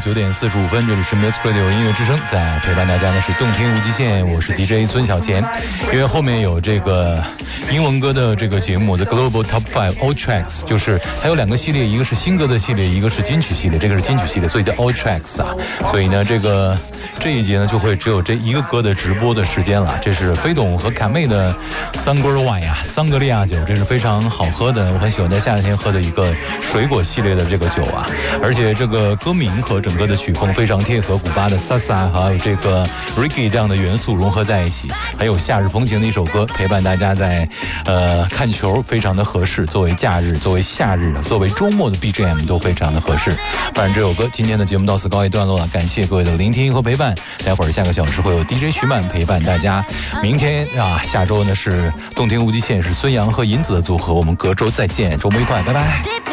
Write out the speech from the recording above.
9点45分，这里是 Music Radio 音乐之声，在陪伴大家的是动听无极限，我是 DJ 孙小钱。因为后面有这个英文歌的这个节目 The Global Top 5 All Tracks， 就是它有2个系列，一个是新歌的系列，一个是金曲系列，这个是金曲系列，所以叫 All Tracks 啊。所以呢这一节呢就会只有这一个歌的直播的时间了。这是飞董和卡妹的桑格尔瓦呀，桑格利亚酒，这是非常好喝的，我很喜欢在夏天喝的一个水果系列的这个酒啊。而且这个歌名和整个的曲风非常贴合古巴的萨萨还有这个 Reggae 这样的元素融合在一起，很有夏日风情的一首歌，陪伴大家在看球非常的合适，作为假日、作为夏日、作为周末的 BGM 都非常的合适。当然这首歌今天的节目到此告一段落了，感谢各位的聆听和陪伴。待会儿下个小时会有 DJ 徐曼陪伴大家。明天下周呢是动听无极限，是孙杨和银子的组合，我们隔周再见，周末愉快，拜拜。